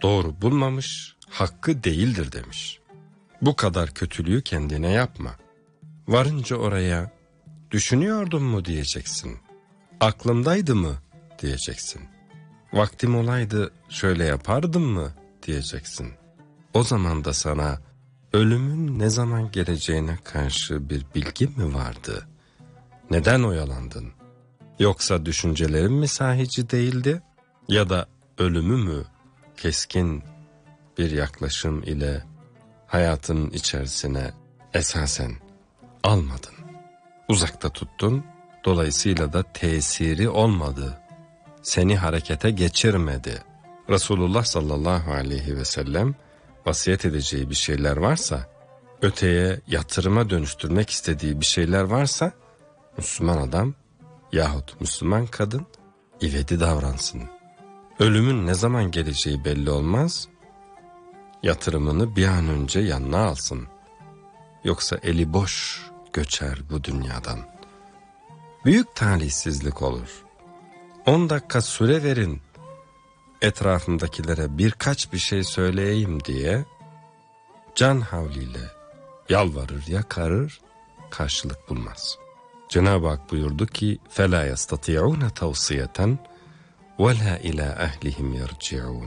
doğru bulmamış, hakkı değildir demiş. Bu kadar kötülüğü kendine yapma. Varınca oraya düşünüyordun mu diyeceksin. Aklımdaydı mı diyeceksin. Vaktim olaydı şöyle yapardım mı diyeceksin. O zaman da sana ölümün ne zaman geleceğine karşı bir bilgi mi vardı? Neden oyalandın? Yoksa düşüncelerin mi sahici değildi? Ya da ölümü mü keskin bir yaklaşım ile hayatın içerisine esasen almadın? Uzakta tuttun, dolayısıyla da tesiri olmadı. Seni harekete geçirmedi. Resulullah sallallahu aleyhi ve sellem vasiyet edeceği bir şeyler varsa, öteye yatırıma dönüştürmek istediği bir şeyler varsa, Müslüman adam yahut Müslüman kadın ivedi davransın. Ölümün ne zaman geleceği belli olmaz, yatırımını bir an önce yanına alsın. Yoksa eli boş göçer bu dünyadan. Büyük talihsizlik olur. 10 dakika süre verin, etrafımdakilere birkaç bir şey söyleyeyim diye can havliyle yalvarır yakarır, karşılık bulmaz. Cenab-ı Hak buyurdu ki فَلَا يَسْتَطِعُونَ تَوْصِيَةً وَلَا إِلَى أَهْلِهِمْ يَرْجِعُونَ.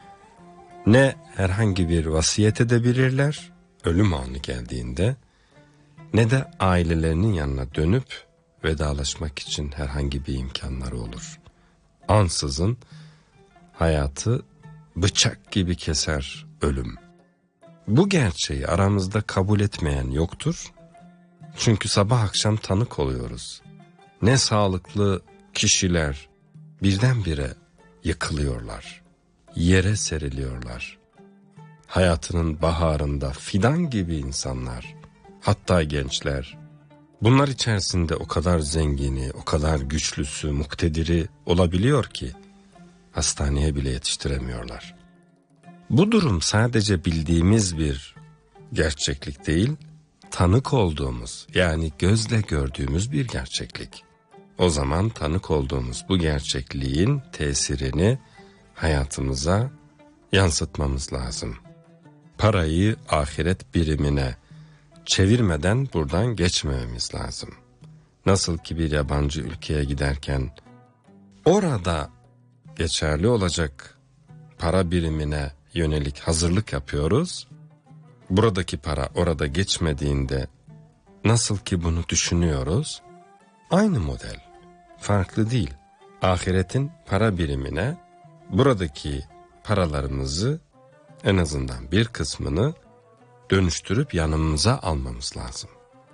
Ne herhangi bir vasiyet edebilirler ölüm anı geldiğinde, ne de ailelerinin yanına dönüp vedalaşmak için herhangi bir imkanları olur. Ansızın hayatı bıçak gibi keser ölüm. Bu gerçeği aramızda kabul etmeyen yoktur. Çünkü sabah akşam tanık oluyoruz. Ne sağlıklı kişiler birdenbire yıkılıyorlar, yere seriliyorlar. Hayatının baharında fidan gibi insanlar, hatta gençler, bunlar içerisinde o kadar zengini, o kadar güçlüsü, muktediri olabiliyor ki hastaneye bile yetiştiremiyorlar. Bu durum sadece bildiğimiz bir gerçeklik değil, tanık olduğumuz, yani gözle gördüğümüz bir gerçeklik. O zaman tanık olduğumuz bu gerçekliğin tesirini hayatımıza yansıtmamız lazım. Parayı ahiret birimine çevirmeden buradan geçmememiz lazım. Nasıl ki bir yabancı ülkeye giderken orada geçerli olacak para birimine yönelik hazırlık yapıyoruz. Buradaki para orada geçmediğinde nasıl ki bunu düşünüyoruz, aynı model, farklı değil. Ahiretin para birimine buradaki paralarımızı, en azından bir kısmını dönüştürüp yanımıza almamız lazım.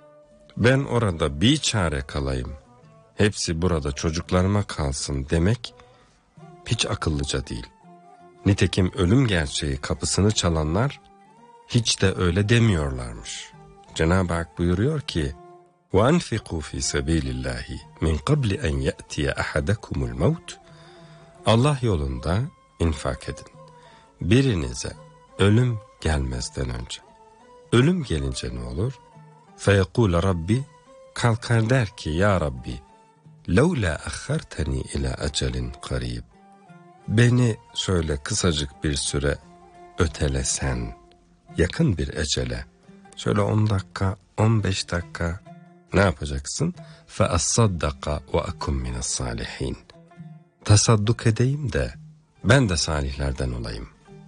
Ben orada bir çare kalayım, hepsi burada çocuklarıma kalsın demek hiç akıllıca değil. Nitekim ölüm gerçeği kapısını çalanlar hiç de öyle demiyorlarmış. Cenab-ı Hak buyuruyor ki وَاَنْفِقُوا فِي سَب۪يلِ اللّٰهِ مِنْ قَبْلِ اَنْ يَأْتِيَ اَحَدَكُمُ الْمَوْتِ. Allah yolunda infak edin. Birinize ölüm gelmezden önce. Ölüm gelince ne olur? فَيَقُولَ Rabbi, kalkar der ki ya Rabbi لَوْلَا أَخَّرْتَنِي إِلَى أَجَلٍ قَرِيبٍ. Beni şöyle kısacık bir süre ötelesen, yakın bir ecele, şöyle 10 dakika, 15 dakika ne yapacaksın? فَأَصَّدَّقَ وَأَكُمْ مِنَ الصَّالِحِينَ. Tasadduk edeyim de ben de salihlerden olayım.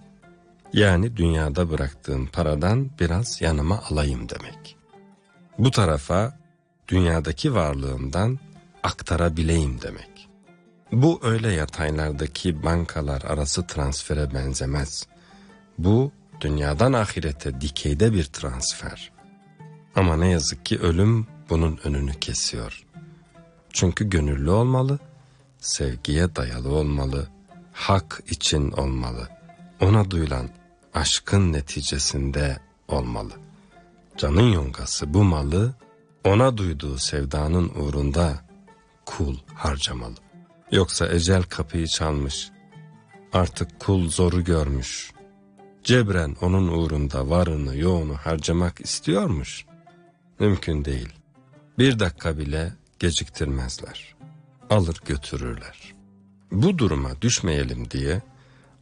Yani dünyada bıraktığım paradan biraz yanıma alayım demek. Bu tarafa dünyadaki varlığımdan aktarabileyim demek. Bu öyle yataylardaki bankalar arası transfere benzemez. Bu dünyadan ahirete dikeyde bir transfer. Ama ne yazık ki ölüm bunun önünü kesiyor. Çünkü gönüllü olmalı, sevgiye dayalı olmalı, hak için olmalı, ona duyulan aşkın neticesinde olmalı. Canın yongası bu malı ona duyduğu sevdanın uğrunda kul harcamalı. Yoksa ecel kapıyı çalmış, artık kul zoru görmüş, cebren onun uğrunda varını yoğunu harcamak istiyormuş. Mümkün değil. Bir dakika bile geciktirmezler. Alır götürürler. Bu duruma düşmeyelim diye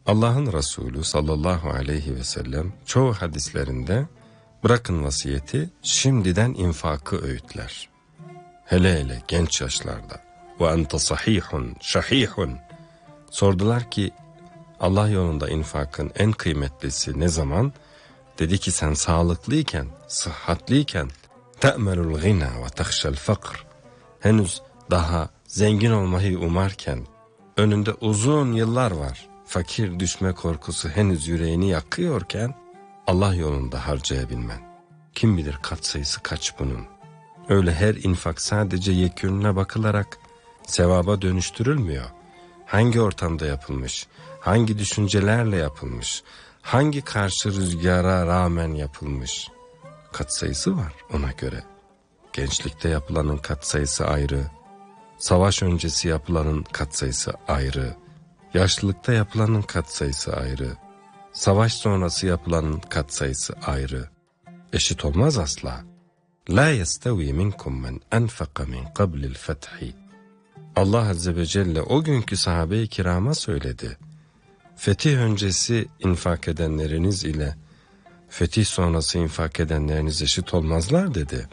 Allah'ın Resulü sallallahu aleyhi ve sellem çoğu hadislerinde bırakın vasiyeti, şimdiden infakı öğütler. Hele hele genç yaşlarda. Ve ente sahihun şahihun. Sordular ki Allah yolunda infakın en kıymetlisi ne zaman? Dedi ki sen sağlıklıyken, sıhhatliyken, te'melul gina ve tehşel fakr. Henüz daha zengin olmayı umarken, önünde uzun yıllar var. Fakir düşme korkusu henüz yüreğini yakıyorken, Allah yolunda harcayabilmen. Kim bilir katsayısı kaç bunun. Öyle her infak sadece yekününe bakılarak sevaba dönüştürülmüyor. Hangi ortamda yapılmış, hangi düşüncelerle yapılmış, hangi karşı rüzgara rağmen yapılmış. Katsayısı var ona göre. Gençlikte yapılanın katsayısı ayrı, savaş öncesi yapılanın katsayısı ayrı, yaşlılıkta yapılanın katsayısı ayrı, savaş sonrası yapılanın katsayısı ayrı. Eşit olmaz asla. La yestevi minkum men enfaka min qablil fethi. Allah Azze ve Celle o günkü sahabe-i kirama söyledi. Fetih öncesi infak edenleriniz ile fetih sonrası infak edenleriniz eşit olmazlar dedi.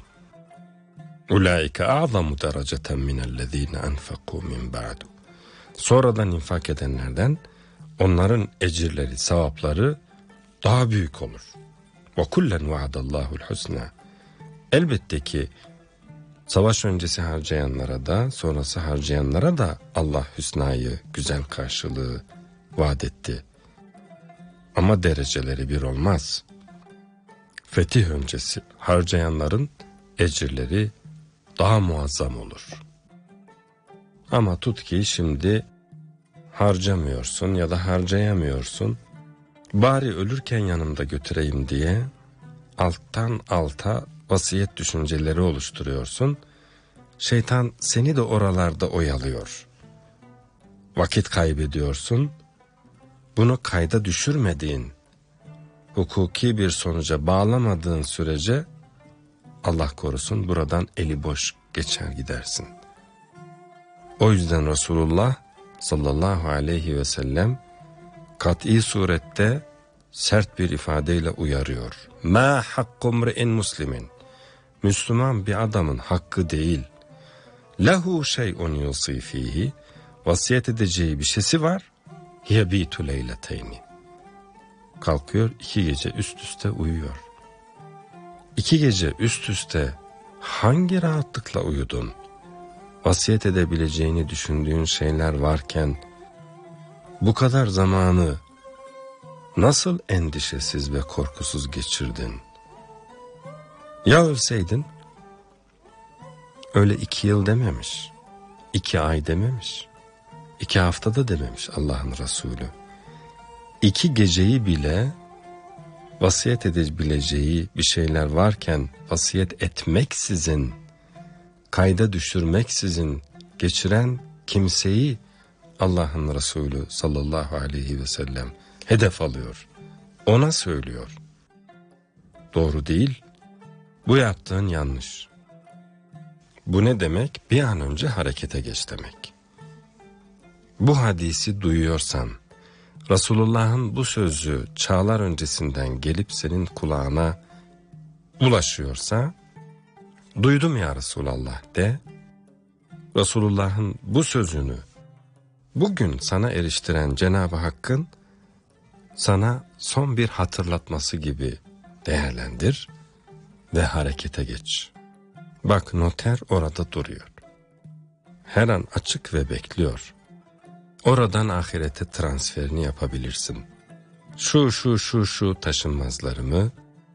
Ulaike a'zamu dereceten minellezine enfakû min ba'du. Sonradan infak edenlerden onların ecirleri, sevapları daha büyük olur. Ve kullen vaadallahu'l husna. Elbette ki savaş öncesi harcayanlara da sonrası harcayanlara da Allah hüsnayı, güzel karşılığı vaat etti. Ama dereceleri bir olmaz. Fetih öncesi harcayanların ecirleri daha muazzam olur. Ama tut ki şimdi harcamıyorsun ya da harcayamıyorsun. Bari ölürken yanımda götüreyim diye alttan alta vasiyet düşünceleri oluşturuyorsun. Şeytan seni de oralarda oyalıyor. Vakit kaybediyorsun. Bunu kayda düşürmediğin, hukuki bir sonuca bağlamadığın sürece Allah korusun buradan eli boş geçer gidersin. O yüzden Resulullah sallallahu aleyhi ve sellem kat'i surette sert bir ifadeyle uyarıyor. Ma hakkum ri'in muslimin. Müslüman bir adamın hakkı değil. Lehu şey'un yusi fihi. Vasiyet edeceği bir şeysi var. Yebitu leyleteyni. Kalkıyor 2 gece üst üste uyuyor. 2 gece üst üste hangi rahatlıkla uyudun? Vasiyet edebileceğini düşündüğün şeyler varken bu kadar zamanı nasıl endişesiz ve korkusuz geçirdin? Ya ölseydin? Öyle 2 yıl dememiş, 2 ay dememiş, 2 haftada dememiş Allah'ın Resulü. 2 geceyi bile vasiyet edebileceği bir şeyler varken vasiyet etmeksizin, kayda düşürmeksizin geçiren kimseyi Allah'ın Resulü sallallahu aleyhi ve sellem hedef alıyor. Ona söylüyor. Doğru değil. Bu yaptığın yanlış. Bu ne demek? Bir an önce harekete geç demek. Bu hadisi duyuyorsan, Resulullah'ın bu sözü çağlar öncesinden gelip senin kulağına ulaşıyorsa, duydum ya Resulallah de, Resulullah'ın bu sözünü bugün sana eriştiren Cenab-ı Hakk'ın sana son bir hatırlatması gibi değerlendir ve harekete geç. Bak noter orada duruyor. Her an açık ve bekliyor. Oradan ahirete transferini yapabilirsin. Şu taşınmazlarımı,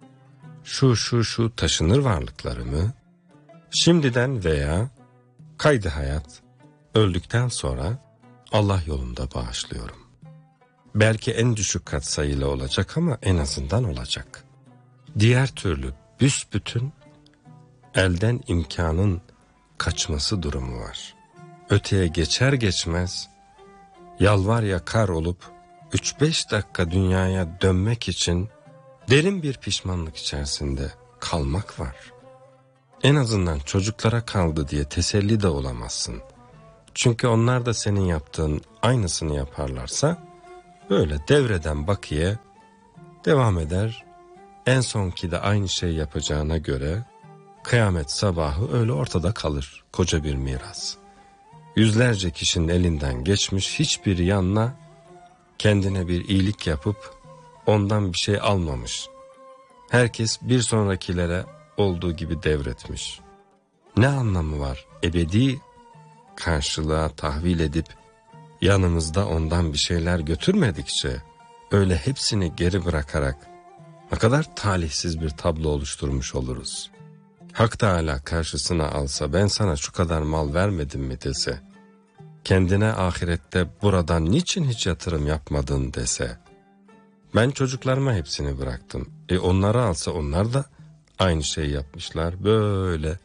şu taşınır varlıklarımı, şimdiden veya kaydı hayat, öldükten sonra Allah yolunda bağışlıyorum. Belki en düşük katsayıyla olacak ama en azından olacak. Diğer türlü büsbütün elden imkanın kaçması durumu var. Öteye geçer geçmez yalvar yakar olup 3-5 dakika dünyaya dönmek için derin bir pişmanlık içerisinde kalmak var. En azından çocuklara kaldı diye teselli de olamazsın. Çünkü onlar da senin yaptığın aynısını yaparlarsa Böyle devreden bakiye devam eder. En sonki de aynı şey yapacağına göre kıyamet sabahı öyle ortada kalır koca bir miras. Yüzlerce kişinin elinden geçmiş, hiçbiri yanına kendine bir iyilik yapıp ondan bir şey almamış. Herkes bir sonrakilere olduğu gibi devretmiş. Ne anlamı var ebedi karşılığa tahvil edip yanımızda ondan bir şeyler götürmedikçe öyle hepsini geri bırakarak ne kadar talihsiz bir tablo oluşturmuş oluruz. Hak Teâlâ karşısına alsa ben sana şu kadar mal vermedim mi dese, kendine ahirette buradan niçin hiç yatırım yapmadın dese, ben çocuklarıma hepsini bıraktım. Onları alsa onlar da aynı şeyi yapmışlar. Böyle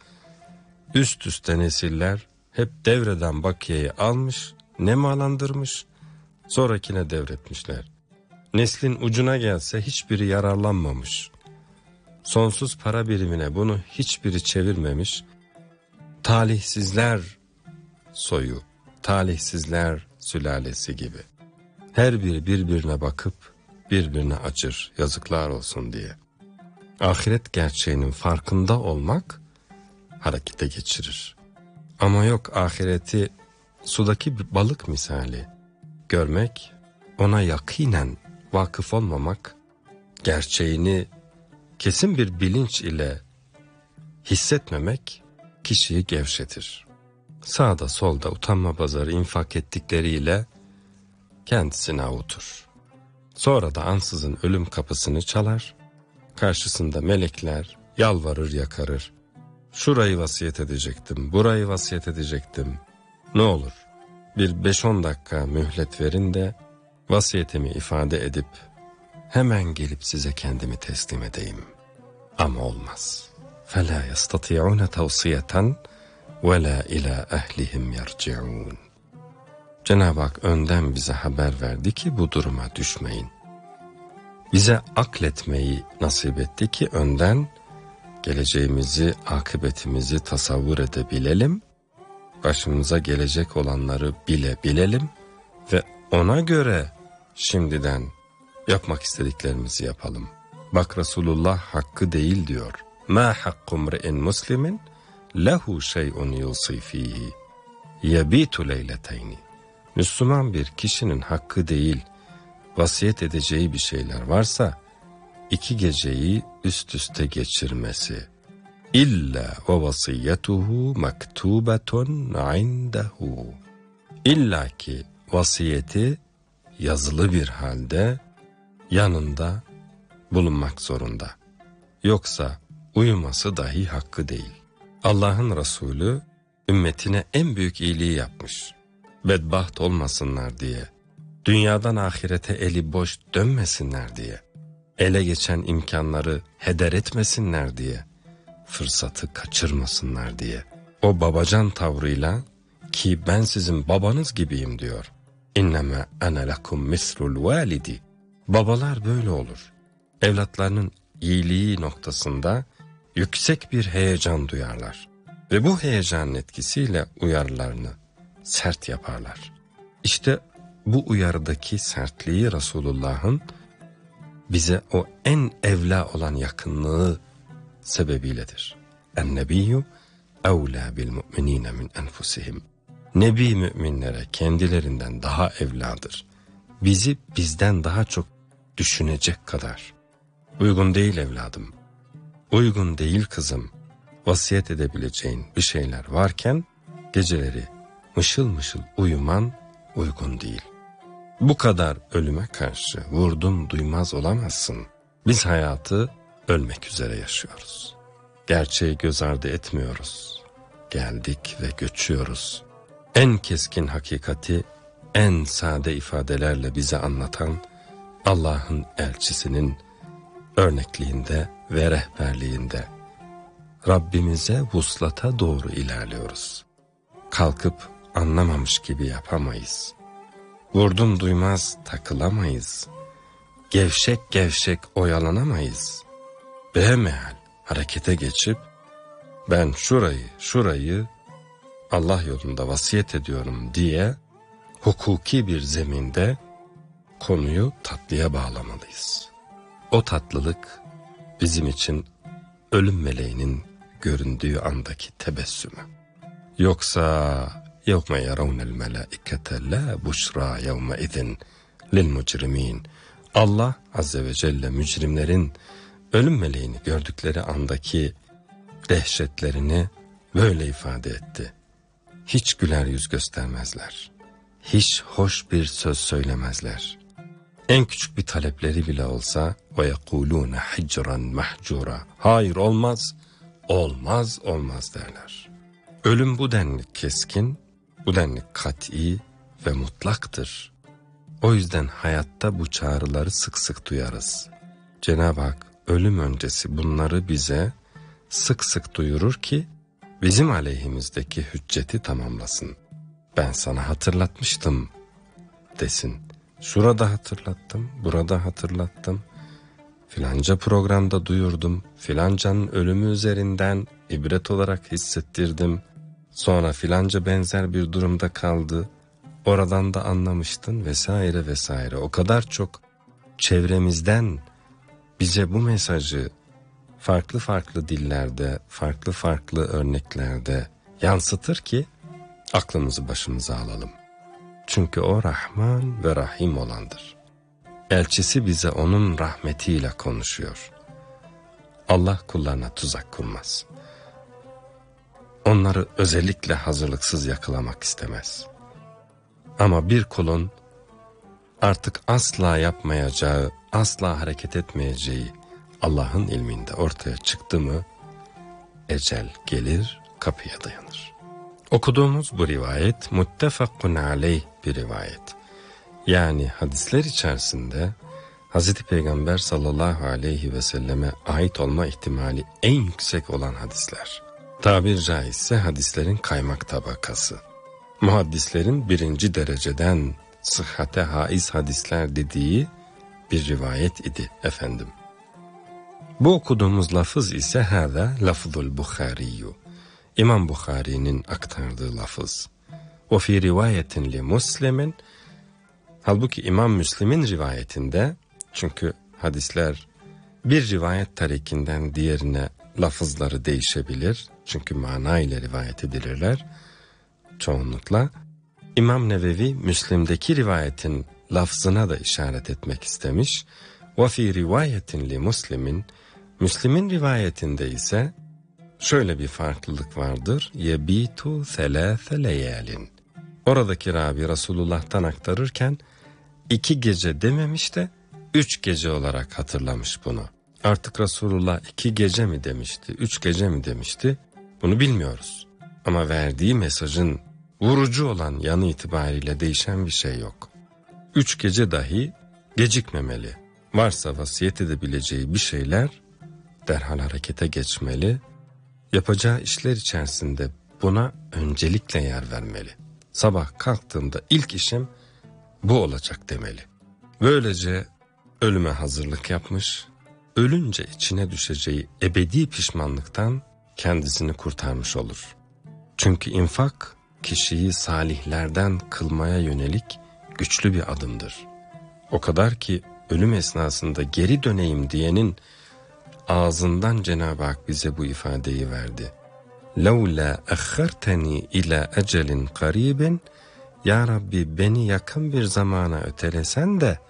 üst üste nesiller hep devreden bakiyeyi almış, nemalandırmış, sonrakine devretmişler. Neslin ucuna gelse hiçbiri yararlanmamış. Sonsuz para birimine bunu hiçbiri çevirmemiş. Talihsizler soyu, talihsizler sülalesi gibi. Her biri birbirine bakıp birbirine acır, yazıklar olsun diye. Ahiret gerçeğinin farkında olmak harekete geçirir. Ama yok, ahireti sudaki bir balık misali görmek, ona yakinen vakıf olmamak, gerçeğini kesin bir bilinç ile hissetmemek kişiyi gevşetir. Sağda solda utanma pazarı infak ettikleriyle kendisini avutur. Sonra da ansızın ölüm kapısını çalar, karşısında melekler yalvarır yakarır. Şurayı vasiyet edecektim, burayı vasiyet edecektim. Ne olur bir 5-10 dakika mühlet verin de vasiyetimi ifade edip hemen gelip size kendimi teslim edeyim. Ama olmaz. فَلَا يَسْتَطِيعُونَ تَوْصِيَةً وَلَا إِلَى أَهْلِهِمْ يَرْجِعُونَ. Cenab-ı Hak önden bize haber verdi ki bu duruma düşmeyin. Bize akletmeyi nasip etti ki önden geleceğimizi, akıbetimizi tasavvur edebilelim, başımıza gelecek olanları bilelim ve ona göre şimdiden yapmak istediklerimizi yapalım. Bak Resulullah hakkı değil diyor. مَا حَقُّ مْرِئٍ مُسْلِمٍ لَهُ شَيْءٌ يُوصِي ف۪يهِ يَب۪يتُ لَيْلَتَيْنِ. Müslüman bir kişinin hakkı değil, vasiyet edeceği bir şeyler varsa 2 geceyi üst üste geçirmesi. İlla ve vasiyetuhu mektubetun indehu. İlla ki vasiyeti yazılı bir halde yanında bulunmak zorunda. Yoksa uyuması dahi hakkı değil. Allah'ın Resulü ümmetine en büyük iyiliği yapmış. Bedbaht olmasınlar diye, dünyadan ahirete eli boş dönmesinler diye, ele geçen imkanları heder etmesinler diye, fırsatı kaçırmasınlar diye. O babacan tavrıyla ki ben sizin babanız gibiyim diyor. İnneme ene lekum mislul validi. Babalar böyle olur. Evlatlarının iyiliği noktasında yüksek bir heyecan duyarlar. Ve bu heyecanın etkisiyle uyarılarını sert yaparlar. İşte bu uyarıdaki sertliği Resulullah'ın bize o en evla olan yakınlığı sebebiyledir. En-nebiyyü evlâ bil mu'minîne min enfusihim. Nebi müminlere kendilerinden daha evladır. Bizi bizden daha çok düşünecek kadar. Uygun değil evladım, uygun değil kızım, vasiyet edebileceğin bir şeyler varken geceleri mışıl mışıl uyuman uygun değil. Bu kadar ölüme karşı vurdum duymaz olamazsın. Biz hayatı ölmek üzere yaşıyoruz. Gerçeği göz ardı etmiyoruz. Geldik ve göçüyoruz. En keskin hakikati en sade ifadelerle bize anlatan Allah'ın elçisinin örnekliğinde ve rehberliğinde Rabbimize vuslata doğru ilerliyoruz. Kalkıp anlamamış gibi yapamayız. Vurdum duymaz takılamayız. Gevşek gevşek oyalanamayız. Behemehal harekete geçip ben şurayı Allah yolunda vasiyet ediyorum diye hukuki bir zeminde konuyu tatlıya bağlamalıyız. O tatlılık bizim için ölüm meleğinin göründüğü andaki tebessümü. Yoksa يَوْمَ يَرَوْنَ الْمَلَائِكَةَ لَا بُشْرَى يَوْمَ اِذٍ لِلْمُجْرِمِينَ. Allah Azze ve Celle mücrimlerin ölüm meleğini gördükleri andaki dehşetlerini böyle ifade etti. Hiç güler yüz göstermezler. Hiç hoş bir söz söylemezler. En küçük bir talepleri bile olsa وَيَقُولُونَ حِجْرًا مَحْجُورًا. Hayır olmaz, olmaz, olmaz derler. Ölüm bu denli keskin, bu denli kat'i ve mutlaktır. O yüzden hayatta bu çağrıları sık sık duyarız. Cenab-ı Hak ölüm öncesi bunları bize sık sık duyurur ki bizim aleyhimizdeki hücceti tamamlasın. Ben sana hatırlatmıştım desin. Şurada hatırlattım, burada hatırlattım. Filanca programda duyurdum, filancanın ölümü üzerinden ibret olarak hissettirdim. Sonra filanca benzer bir durumda kaldı. Oradan da anlamıştın vesaire vesaire. O kadar çok çevremizden bize bu mesajı farklı farklı dillerde, farklı farklı örneklerde yansıtır ki aklımızı başımıza alalım. Çünkü o Rahman ve Rahim olandır. Elçisi bize onun rahmetiyle konuşuyor. Allah kullarına tuzak kurmaz. Onları özellikle hazırlıksız yakalamak istemez. Ama bir kulun artık asla yapmayacağı, asla hareket etmeyeceği Allah'ın ilminde ortaya çıktı mı, ecel gelir, kapıya dayanır. Okuduğumuz bu rivayet muttefakun aleyh bir rivayet. Yani hadisler içerisinde Hz. Peygamber sallallahu aleyhi ve selleme ait olma ihtimali en yüksek olan hadisler. Tabir caizse hadislerin kaymak tabakası. Muhaddislerin birinci dereceden sıhhate haiz hadisler dediği bir rivayet idi efendim. Bu okuduğumuz lafız ise hâzâ lafzul Bukhariyyû. İmam Bukhari'nin aktardığı lafız. O fi rivayetin li Müslim'in. Halbuki İmam Müslim'in rivayetinde, çünkü hadisler bir rivayet tarikinden diğerine lafızları değişebilir. Çünkü mana ile rivayet edilirler çoğunlukla. İmam Nevevi Müslim'deki rivayetin lafzına da işaret etmek istemiş. Ve fi rivayetin li Müslim'in. Müslim'in rivayetinde ise şöyle bir farklılık vardır. Yebitu selâfe leyâlin. Oradaki ravi Resulullah'tan aktarırken 2 gece dememiş de 3 gece olarak hatırlamış bunu. Artık Resulullah 2 gece mi demişti, 3 gece mi demişti bunu bilmiyoruz. Ama verdiği mesajın vurucu olan yanı itibariyle değişen bir şey yok. 3 gece dahi gecikmemeli. Varsa vasiyet edebileceği bir şeyler derhal harekete geçmeli. Yapacağı işler içerisinde buna öncelikle yer vermeli. Sabah kalktığımda ilk işim bu olacak demeli. Böylece ölüme hazırlık yapmış, ölünce içine düşeceği ebedi pişmanlıktan kendisini kurtarmış olur. Çünkü infak kişiyi salihlerden kılmaya yönelik güçlü bir adımdır. O kadar ki ölüm esnasında geri döneyim diyenin ağzından Cenab-ı Hak bize bu ifadeyi verdi. لَوْلَا اَخَّرْتَنِي اِلَى اَجَلٍ قَرِيبٍ. Ya Rabbi beni yakın bir zamana ötelesen de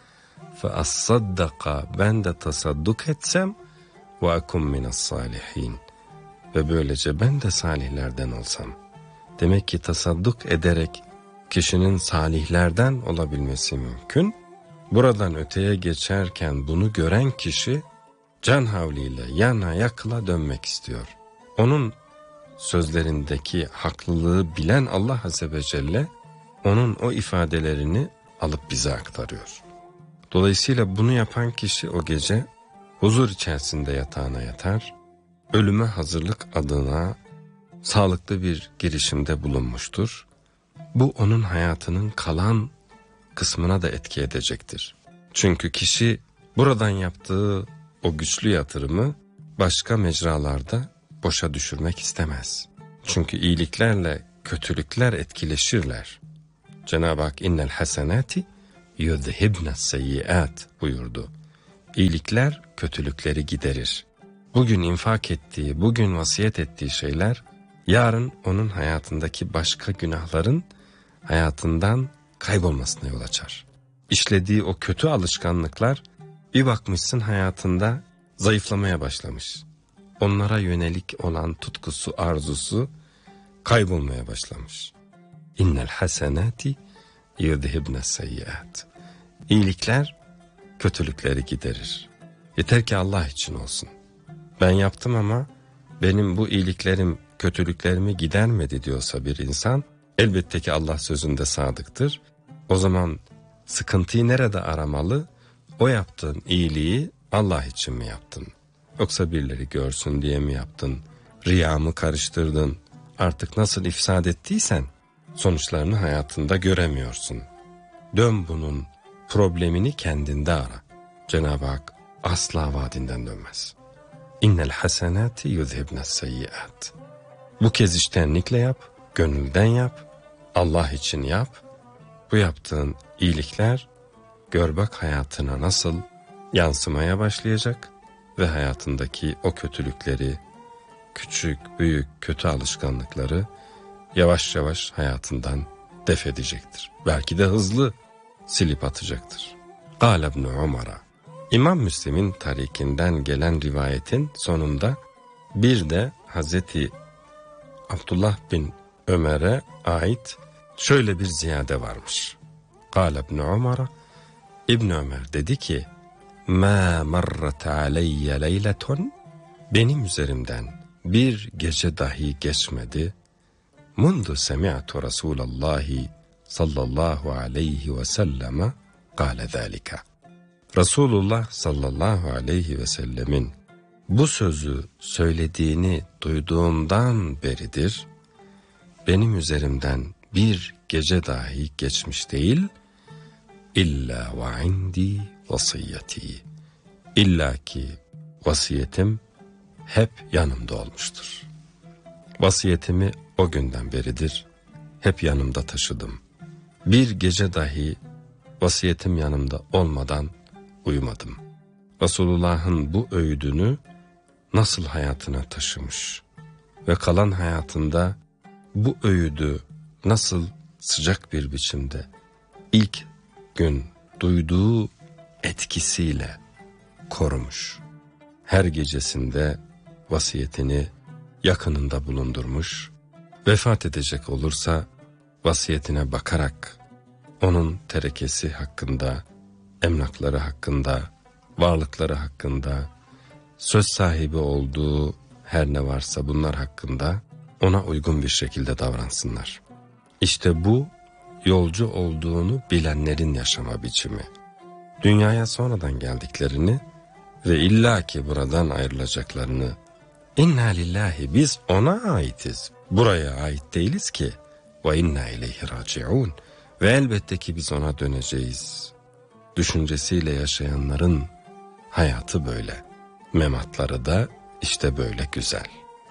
فَأَصَّدَّقَ ben de tasadduk etsem وَاَكُمْ مِنَ الصَّالِحِينَ ve böylece ben de salihlerden olsam. Demek ki tasadduk ederek kişinin salihlerden olabilmesi mümkün. Buradan öteye geçerken bunu gören kişi can havliyle yana yakıla dönmek istiyor. Onun sözlerindeki haklılığı bilen Allah Azze ve Celle onun o ifadelerini alıp bize aktarıyor. Dolayısıyla bunu yapan kişi o gece huzur içerisinde yatağına yatar, ölüme hazırlık adına sağlıklı bir girişimde bulunmuştur. Bu onun hayatının kalan kısmına da etki edecektir. Çünkü kişi buradan yaptığı o güçlü yatırımı başka mecralarda boşa düşürmek istemez. Çünkü iyiliklerle kötülükler etkileşirler. Cenab-ı Hak innel hasenati yudhibne seyyiat buyurdu. İyilikler kötülükleri giderir. Bugün infak ettiği, bugün vasiyet ettiği şeyler, yarın onun hayatındaki başka günahların hayatından kaybolmasına yol açar. İşlediği o kötü alışkanlıklar, bir bakmışsın hayatında zayıflamaya başlamış. Onlara yönelik olan tutkusu, arzusu kaybolmaya başlamış. İnnel hasenati yudhibne seyyiat. İyilikler kötülükleri giderir. Yeter ki Allah için olsun. Ben yaptım ama benim bu iyiliklerim kötülüklerimi gidermedi diyorsa bir insan, elbette ki Allah sözünde sadıktır. O zaman sıkıntıyı nerede aramalı? O yaptığın iyiliği Allah için mi yaptın? Yoksa birileri görsün diye mi yaptın? Riya mı karıştırdın? Artık nasıl ifsad ettiysen sonuçlarını hayatında göremiyorsun. Dön bunun problemini kendinde ara. Cenab-ı Hak asla vaadinden dönmez. İnnel hasenati yuzhibne seyyiat. Bu kez içtenlikle yap, gönülden yap, Allah için yap. Bu yaptığın iyilikler gör bak hayatına nasıl yansımaya başlayacak ve hayatındaki o kötülükleri, küçük, büyük, kötü alışkanlıkları yavaş yavaş hayatından def edecektir. Belki de hızlı silip atacaktır. Kâle ibn Umar'a. İmam Müslim'in tarikinden gelen rivayetin sonunda bir de Hazreti Abdullah bin Ömer'e ait şöyle bir ziyade varmış. Kâle ibn Umar'a. İbn Ömer dedi ki, مَا مَرَّتْ عَلَيَّ لَيْلَةٌ. Benim üzerimden bir gece dahi geçmedi. Mundu semi'tu Rasulallahi sallallahu aleyhi ve selleme kâle zâlika. Resulullah sallallahu aleyhi ve sellemin bu sözü söylediğini duyduğumdan beridir, benim üzerimden bir gece dahi geçmiş değil, İlla ve indi vasiyeti. İlla ki vasiyetim hep yanımda olmuştur. Vasiyetimi o günden beridir hep yanımda taşıdım. Bir gece dahi vasiyetim yanımda olmadan uyumadım. Resulullah'ın bu öğüdünü nasıl hayatına taşımış ve kalan hayatında bu öğüdü nasıl sıcak bir biçimde ilk gün duyduğu etkisiyle korumuş. Her gecesinde vasiyetini yakınında bulundurmuş, vefat edecek olursa vasiyetine bakarak onun terekesi hakkında, emlakları hakkında, varlıkları hakkında, söz sahibi olduğu her ne varsa bunlar hakkında ona uygun bir şekilde davransınlar. İşte bu yolcu olduğunu bilenlerin yaşama biçimi. Dünyaya sonradan geldiklerini ve illaki buradan ayrılacaklarını, inna lillahi, biz ona aitiz, buraya ait değiliz ki, ve inna ileyhi raciun, ve elbette ki biz ona döneceğiz düşüncesiyle yaşayanların hayatı böyle, mematları da işte böyle güzel.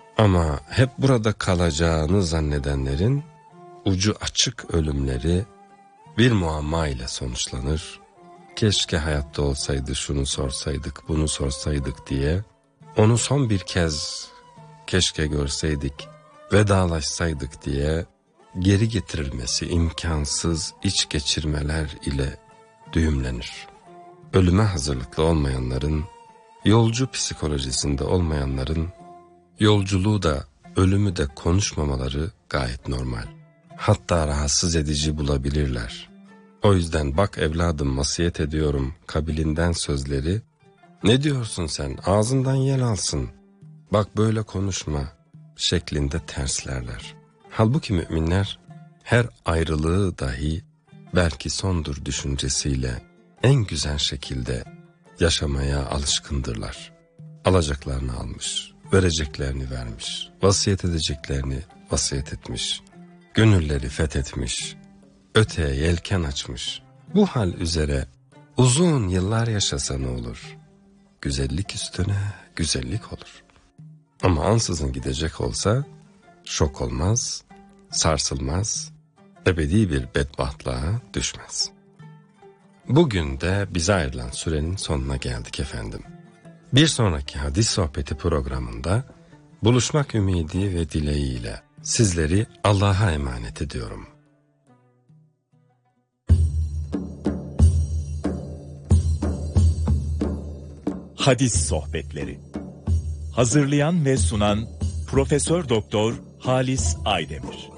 Ama hep burada kalacağını zannedenlerin ucu açık ölümleri bir muamma ile sonuçlanır. Keşke hayatta olsaydı, şunu sorsaydık, bunu sorsaydık diye onu son bir kez keşke görseydik, vedalaşsaydık diye geri getirilmesi imkansız iç geçirmeler ile düğümlenir. Ölüme hazırlıklı olmayanların, yolcu psikolojisinde olmayanların yolculuğu da ölümü de konuşmamaları gayet normal. Hatta rahatsız edici bulabilirler. O yüzden bak evladım vasiyet ediyorum kabilinden sözleri, ne diyorsun sen, ağzından yel alsın, bak böyle konuşma şeklinde terslerler. Halbuki müminler her ayrılığı dahi belki sondur düşüncesiyle en güzel şekilde yaşamaya alışkındırlar. Alacaklarını almış, vereceklerini vermiş, vasiyet edeceklerini vasiyet etmiş, gönülleri fethetmiş, öteye yelken açmış. Bu hal üzere uzun yıllar yaşasa ne olur? Güzellik üstüne güzellik olur. Ama ansızın gidecek olsa şok olmaz, sarsılmaz, ebedi bir bedbahtlığa düşmez. Bugün de bize ayrılan sürenin sonuna geldik efendim. Bir sonraki hadis sohbeti programında buluşmak ümidi ve dileğiyle sizleri Allah'a emanet ediyorum. Hadis sohbetleri. Hazırlayan ve sunan Profesör Doktor Halis Aydemir.